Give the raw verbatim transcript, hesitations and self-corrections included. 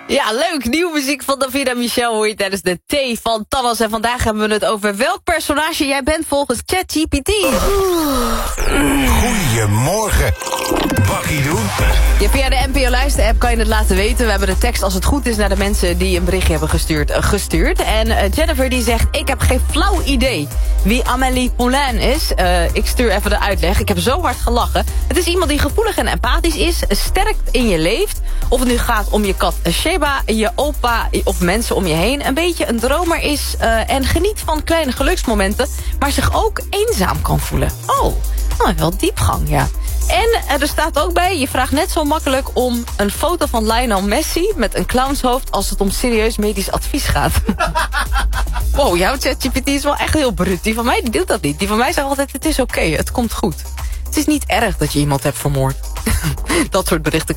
Ja, leuk. Nieuwe muziek van Davina Michel hoor je tijdens de T van Thanos. En vandaag hebben we het over welk personage jij bent volgens ChatGPT. Goedemorgen. Bakkie doen. Ja, via de N P O-luister-app kan je het laten weten. We hebben de tekst, als het goed is, naar de mensen die een berichtje hebben gestuurd, uh, gestuurd. En uh, Jennifer die zegt, ik heb geen flauw idee wie Amélie Poulain is. Uh, ik stuur even de uitleg. Ik heb zo hard gelachen. Het is iemand die gevoelig en empathisch is, sterk in je leeft. Of het nu gaat om je kat Sheba, je opa of mensen om je heen. Een beetje een dromer is uh, en geniet van kleine geluksmomenten, maar zich ook eenzaam kan voelen. Oh, nou, wel diepgang, ja. En er staat ook bij, je vraagt net zo makkelijk om een foto van Lionel Messi met een clownshoofd als het om serieus medisch advies gaat. Wow, jouw ChatGPT is wel echt heel brut. Die van mij die doet dat niet. Die van mij zegt altijd, het is oké, okay, het komt goed. Het is niet erg dat je iemand hebt vermoord. Dat soort berichten